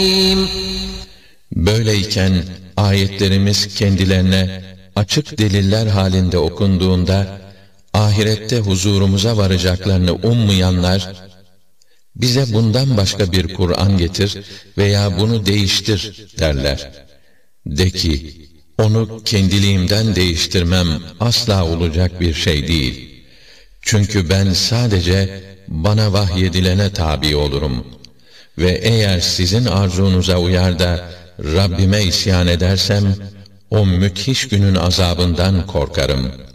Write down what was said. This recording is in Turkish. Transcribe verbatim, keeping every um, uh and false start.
Böyleyken ayetlerimiz kendilerine açık deliller halinde okunduğunda, ahirette huzurumuza varacaklarını ummayanlar, bize bundan başka bir Kur'an getir veya bunu değiştir derler. De ki, onu kendiliğimden değiştirmem asla olacak bir şey değil. Çünkü ben sadece bana vahyedilene tabi olurum. Ve eğer sizin arzunuza uyar da Rabbime isyan edersem, o müthiş günün azabından korkarım.